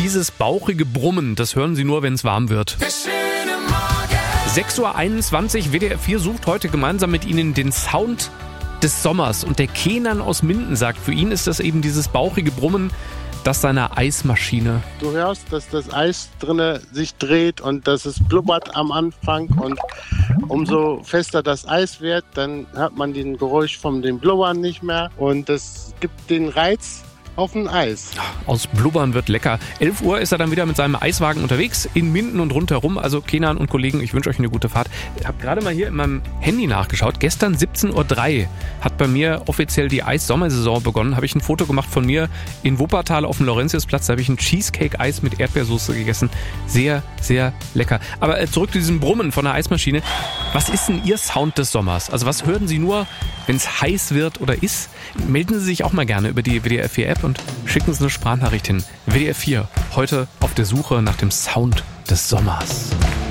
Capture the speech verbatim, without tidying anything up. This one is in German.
Dieses bauchige Brummen, das hören Sie nur, wenn es warm wird. sechs Uhr einundzwanzig, W D R vier sucht heute gemeinsam mit Ihnen den Sound des Sommers. Und der Kenan aus Minden sagt, für ihn ist das eben dieses bauchige Brummen, das seiner Eismaschine. Du hörst, dass das Eis drinne sich dreht und dass es blubbert am Anfang. Und umso fester das Eis wird, dann hört man den Geräusch von dem Blubbern nicht mehr. Und das gibt den Reiz auf dem Eis. Aus Blubbern wird lecker. elf Uhr ist er dann wieder mit seinem Eiswagen unterwegs, in Minden und rundherum. Also Kenan und Kollegen, ich wünsche euch eine gute Fahrt. Ich habe gerade mal hier in meinem Handy nachgeschaut. Gestern siebzehn Uhr drei hat bei mir offiziell die Eis-Sommersaison begonnen. Habe ich ein Foto gemacht von mir in Wuppertal auf dem Laurentiusplatz. Da habe ich ein Cheesecake-Eis mit Erdbeersoße gegessen. Sehr, sehr lecker. Aber äh, zurück zu diesem Brummen von der Eismaschine. Was ist denn Ihr Sound des Sommers? Also was hören Sie nur, wenn es heiß wird oder ist? Melden Sie sich auch mal gerne über die W D R vier App und schicken Sie eine Sprachnachricht hin. W D R vier, heute auf der Suche nach dem Sound des Sommers.